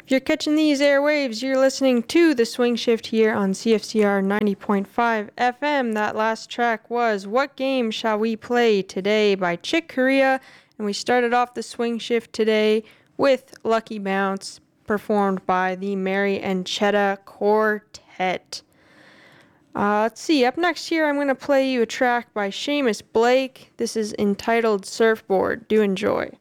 If you're catching these airwaves, you're listening to The Swing Shift here on CFCR 90.5 FM. That last track was What Game Shall We Play Today by Chick Corea, and we started off The Swing Shift today with Lucky Bounce, performed by the Mary and Chetta Quartet. Let's see, up next here I'm going to play you a track by Seamus Blake. This is entitled Surfboard. Do enjoy.